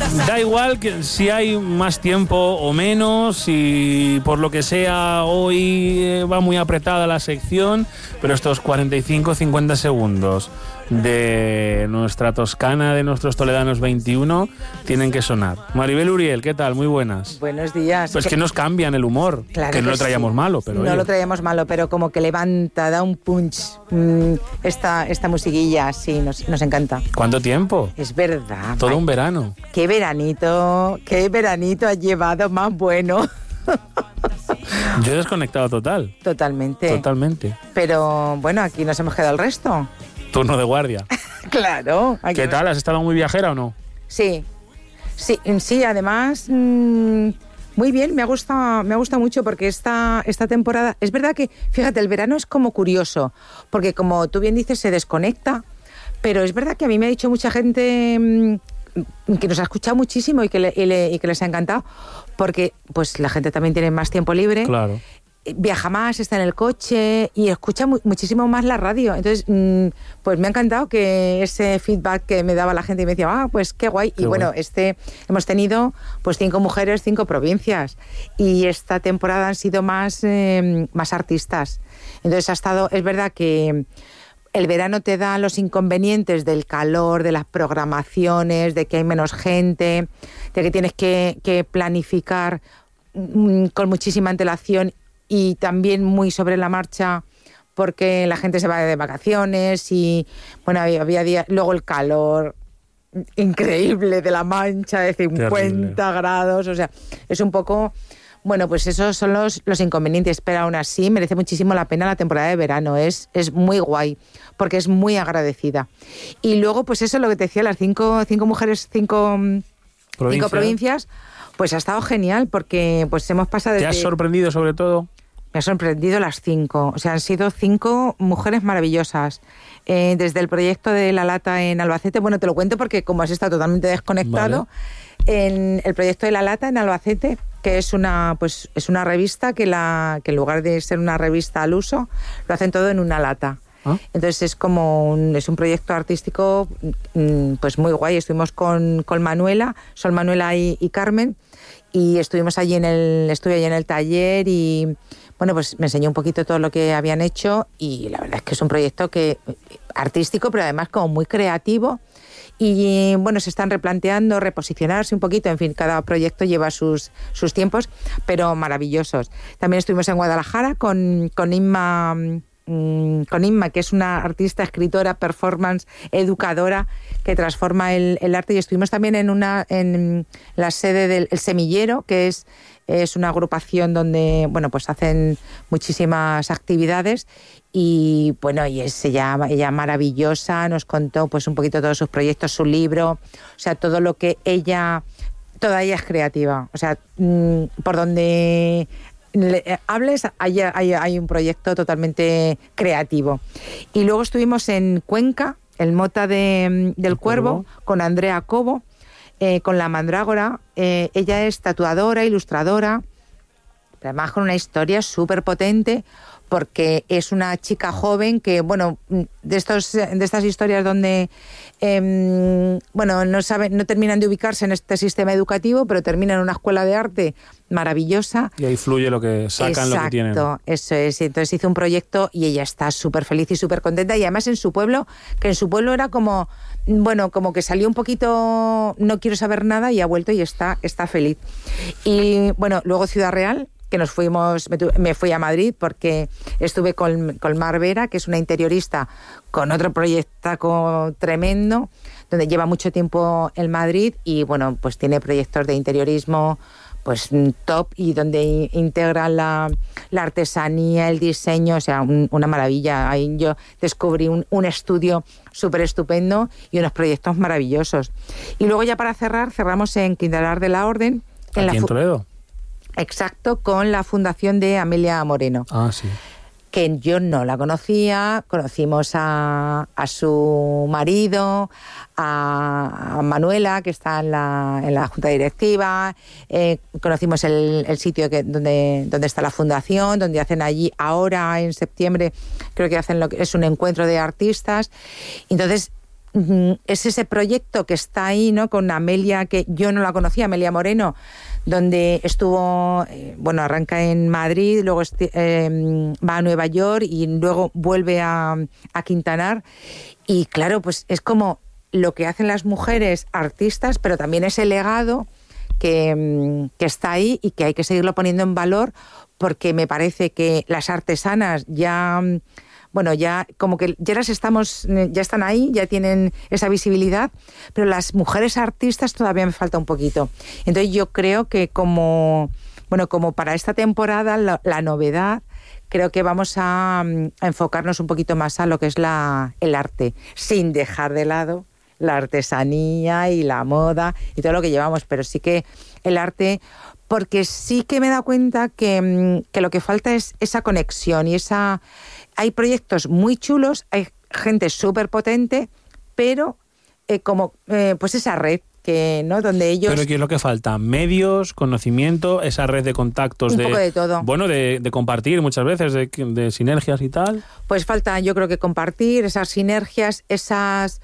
Da igual que si hay más tiempo o menos, y por lo que sea hoy va muy apretada la sección, pero estos 45-50 segundos de nuestra Toscana, de nuestros Toledanos 21, tienen que sonar. Maribel Uriel, ¿qué tal? Muy buenas. Buenos días. Pues que nos cambian el humor, claro que no lo traíamos sí. malo, pero no lo traíamos malo, pero como que levanta, da un punch esta musiquilla, sí, nos encanta. ¿Cuánto tiempo? Es verdad. Todo un verano. Qué veranito has llevado más bueno. Yo he desconectado total. Totalmente. Pero bueno, aquí nos hemos quedado el resto. Turno de guardia. Claro. ¿Qué tal? ¿Has estado muy viajera o no? Sí, además, muy bien, me gusta mucho porque esta temporada, es verdad que, fíjate, el verano es como curioso, porque como tú bien dices, se desconecta, pero es verdad que a mí me ha dicho mucha gente que nos ha escuchado muchísimo y que les ha encantado, porque pues la gente también tiene más tiempo libre. Claro. Viaja más, está en el coche y escucha muchísimo más la radio. Entonces, pues me ha encantado que ese feedback que me daba la gente y me decía, pues qué guay. Y bueno, hemos tenido pues 5 mujeres, 5 provincias. Y esta temporada han sido más artistas. Entonces es verdad que el verano te da los inconvenientes del calor, de las programaciones, de que hay menos gente, de que tienes que planificar con muchísima antelación y también muy sobre la marcha, porque la gente se va de vacaciones y, bueno, había días, luego el calor increíble de la Mancha de 50 Terrible. grados, o sea, es un poco... Bueno, pues esos son los inconvenientes, pero aún así merece muchísimo la pena la temporada de verano, es muy guay, porque es muy agradecida. Y luego, pues eso es lo que te decía, las 5 mujeres, 5 provincias, pues ha estado genial, porque pues hemos pasado desde... ¿Te has sorprendido sobre todo? Me ha sorprendido las 5, o sea, han sido 5 mujeres maravillosas. Desde el proyecto de La Lata en Albacete, bueno, te lo cuento porque como has estado totalmente desconectado, en el proyecto de La Lata en Albacete, que es una revista que en lugar de ser una revista al uso, lo hacen todo en una lata. ¿Ah? Entonces es un proyecto artístico pues muy guay. Estuvimos con Manuela, Sol Manuela y Carmen, y estuvimos allí estuve allí en el taller y bueno, pues me enseñó un poquito todo lo que habían hecho y la verdad es que es un proyecto artístico, pero además como muy creativo. Y bueno, se están replanteando, reposicionarse un poquito, en fin, cada proyecto lleva sus tiempos, pero maravillosos. También estuvimos en Guadalajara con Inma, que es una artista, escritora, performance, educadora, que transforma el arte, y estuvimos también en la sede del El Semillero, que es una agrupación donde, bueno, pues hacen muchísimas actividades. Y bueno, y es ella maravillosa, nos contó pues un poquito todos sus proyectos, su libro, o sea, todo lo que toda ella es creativa, o sea, por donde hables hay un proyecto totalmente creativo. Y luego estuvimos en Cuenca, el Mota del Cuervo, con Andrea Cobo, con La Mandrágora. Ella es tatuadora, ilustradora, pero además con una historia súper potente, porque es una chica joven que, bueno, de estas historias donde, no terminan de ubicarse en este sistema educativo, pero terminan en una escuela de arte maravillosa. Y ahí fluye lo que sacan. Exacto, lo que tienen. Exacto, eso es. Entonces hizo un proyecto y ella está súper feliz y súper contenta. Y además en su pueblo era como, bueno, como que salió un poquito, no quiero saber nada, y ha vuelto y está feliz. Y bueno, luego Ciudad Real, que me fui a Madrid porque estuve con Mar Vera, que es una interiorista con otro proyecto tremendo, donde lleva mucho tiempo en Madrid y bueno, pues tiene proyectos de interiorismo pues top, y donde integra la artesanía, el diseño, o sea, una maravilla. Ahí yo descubrí un estudio súper estupendo y unos proyectos maravillosos. Y luego ya para cerramos en Quintanar de la Orden. ¿Aquí en Toledo? Exacto, con la fundación de Amelia Moreno. Ah, sí. Que yo no la conocía, conocimos a su marido, a Manuela, que está en la junta directiva, conocimos el sitio donde está la fundación, donde hacen allí ahora en septiembre, creo que hacen es un encuentro de artistas. Entonces, es ese proyecto que está ahí, ¿no? Con Amelia, que yo no la conocía, Amelia Moreno, donde estuvo, arranca en Madrid, luego va a Nueva York y luego vuelve a Quintanar. Y claro, pues es como lo que hacen las mujeres artistas, pero también ese legado que está ahí y que hay que seguirlo poniendo en valor, porque me parece que las artesanas ya como que ya están ahí, ya tienen esa visibilidad, pero las mujeres artistas todavía me falta un poquito. Entonces yo creo que como para esta temporada la novedad, creo que vamos a enfocarnos un poquito más a lo que es el arte, sin dejar de lado la artesanía y la moda y todo lo que llevamos, pero sí que el arte, porque sí que me he dado cuenta que lo que falta es esa conexión y hay proyectos muy chulos, hay gente súper potente, pero pues esa red que, ¿no? Donde ellos... Pero ¿qué es lo que falta? Medios, conocimiento, esa red de contactos. Un poco de todo. Bueno, de compartir muchas veces, de sinergias y tal. Pues falta, yo creo que compartir esas sinergias, esas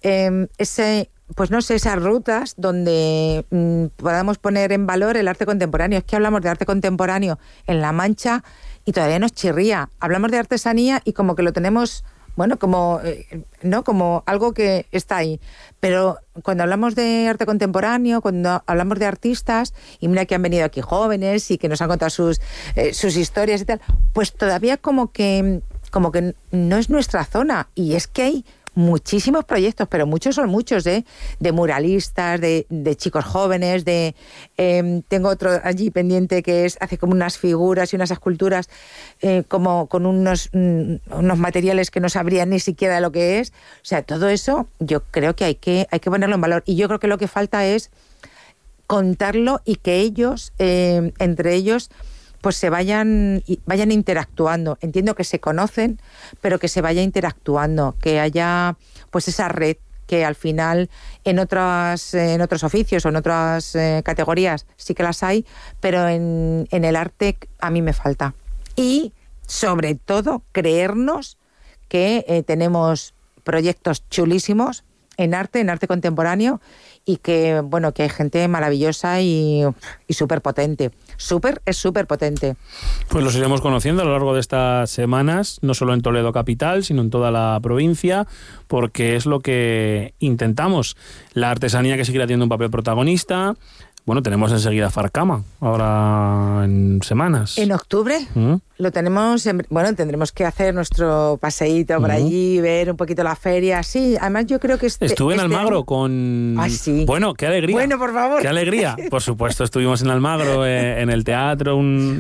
rutas donde podamos poner en valor el arte contemporáneo. Es que hablamos de arte contemporáneo en La Mancha y todavía nos chirría. Hablamos de artesanía y como que lo tenemos, como algo que está ahí. Pero cuando hablamos de arte contemporáneo, cuando hablamos de artistas, y mira que han venido aquí jóvenes y que nos han contado sus historias y tal, pues todavía como que no es nuestra zona. Y es que hay muchísimos proyectos, pero son muchos, de muralistas, de chicos jóvenes, tengo otro allí pendiente que hace como unas figuras y unas esculturas como con unos materiales que no sabría ni siquiera lo que es. O sea, todo eso yo creo que hay que ponerlo en valor. Y yo creo que lo que falta es contarlo y que ellos, entre ellos, pues se vayan interactuando. Entiendo que se conocen, pero que se vaya interactuando, que haya pues esa red que al final en otros oficios o en otras categorías sí que las hay, pero en el arte a mí me falta. Y sobre todo creernos que tenemos proyectos chulísimos en arte contemporáneo y que hay gente maravillosa y súper potente. Es súper potente. Pues los iremos conociendo a lo largo de estas semanas, no solo en Toledo capital, sino en toda la provincia, porque es lo que intentamos. La artesanía que seguirá teniendo un papel protagonista. Bueno, tenemos enseguida Farcama, ahora en semanas. En octubre lo tenemos, tendremos que hacer nuestro paseíto por allí, ver un poquito la feria. Sí, además yo creo que estuve en Almagro con... Ah, sí. Bueno, qué alegría. Bueno, por favor. Qué alegría. Por supuesto, estuvimos en Almagro, en el teatro,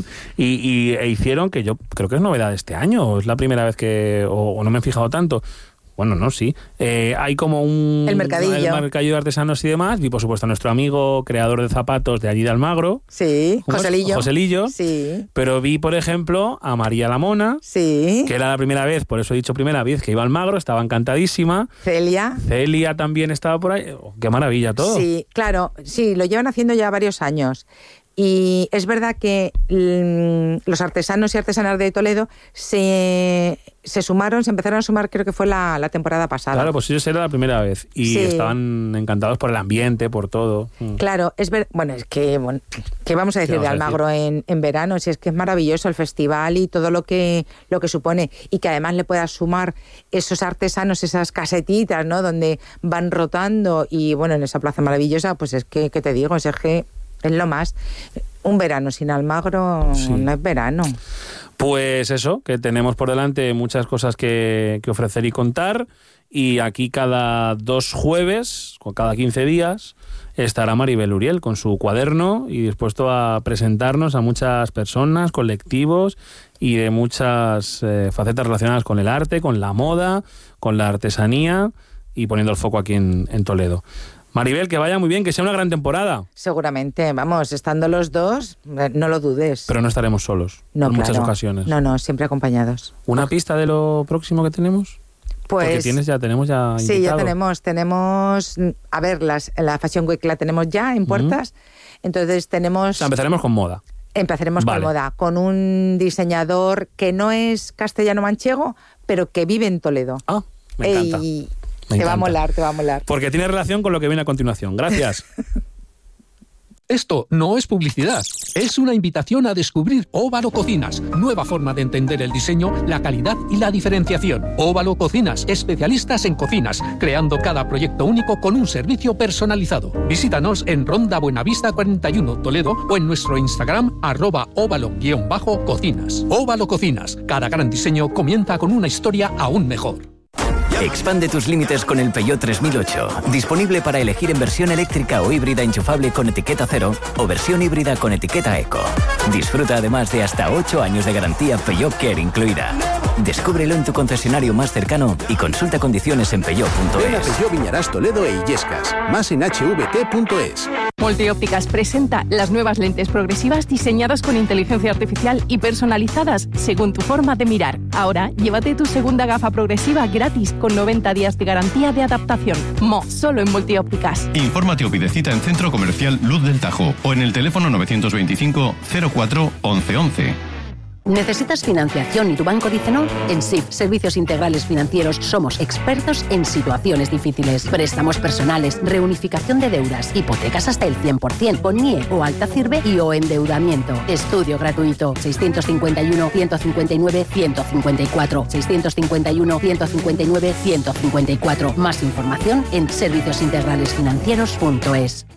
e hicieron, que yo creo que es novedad de este año, o es la primera vez o no me he fijado tanto. Bueno, no, sí. Hay como el mercadillo de artesanos y demás. Y por supuesto nuestro amigo creador de zapatos de allí de Almagro. Sí, Joselillo. Sí. Pero vi, por ejemplo, a María la Mona. Sí. Que era la primera vez, por eso he dicho primera vez, que iba a Almagro, estaba encantadísima. Celia también estaba por ahí. Oh, qué maravilla todo. Sí, claro. Sí, lo llevan haciendo ya varios años. Y es verdad que los artesanos y artesanas de Toledo se empezaron a sumar, creo que fue la temporada pasada. Claro, pues ellos era la primera vez y estaban encantados por el ambiente, por todo. Claro, ¿qué vamos a decir de Almagro en verano? Si es que es maravilloso el festival y todo lo que supone, y que además le puedas sumar esos artesanos, esas casetitas, ¿no? Donde van rotando y en esa plaza maravillosa, pues es que, ¿qué te digo? Es que es lo más. Un verano sin Almagro no es verano. Pues eso, que tenemos por delante muchas cosas que ofrecer y contar, y aquí cada 2 jueves, o cada 15 días, estará Maribel Uriel con su cuaderno y dispuesto a presentarnos a muchas personas, colectivos y de muchas facetas relacionadas con el arte, con la moda, con la artesanía y poniendo el foco aquí en Toledo. Maribel, que vaya muy bien, que sea una gran temporada. Seguramente, vamos, estando los dos, no lo dudes. Pero no estaremos solos, en muchas ocasiones. No, siempre acompañados. ¿Una pista de lo próximo que tenemos? Pues... Porque tenemos ya invitado. Sí, ya tenemos... A ver, la Fashion Week la tenemos ya en puertas, entonces tenemos... O sea, empezaremos con moda. Empezaremos con moda, con un diseñador que no es castellano-manchego, pero que vive en Toledo. Ah, me encanta. Te va a molar, te va a molar. Porque tiene relación con lo que viene a continuación. Gracias. Esto no es publicidad, es una invitación a descubrir Óvalo Cocinas, nueva forma de entender el diseño, la calidad y la diferenciación. Óvalo Cocinas, especialistas en cocinas, creando cada proyecto único con un servicio personalizado. Visítanos en Ronda Buenavista 41, Toledo, o en nuestro Instagram @óvalo_cocinas. Óvalo Cocinas, cada gran diseño comienza con una historia aún mejor. Expande tus límites con el Peugeot 3008. Disponible para elegir en versión eléctrica o híbrida enchufable con etiqueta 0 o versión híbrida con etiqueta Eco. Disfruta además de hasta 8 años de garantía Peugeot Care incluida. Descúbrelo en tu concesionario más cercano y consulta condiciones en peugeot.es. Ven a Peugeot Viñarás Toledo e Illescas. Más en hvt.es. Multiópticas presenta las nuevas lentes progresivas diseñadas con inteligencia artificial y personalizadas según tu forma de mirar. Ahora, llévate tu segunda gafa progresiva gratis con 90 días de garantía de adaptación. Solo en Multiópticas. Infórmate o pide cita en Centro Comercial Luz del Tajo o en el teléfono 925 04 11 11. ¿Necesitas financiación y tu banco dice no? En SIF, Servicios Integrales Financieros, somos expertos en situaciones difíciles. Préstamos personales, reunificación de deudas, hipotecas hasta el 100%, con NIE o alta CIRBE y o endeudamiento. Estudio gratuito. 651-159-154. 651-159-154. Más información en serviciosintegralesfinancieros.es.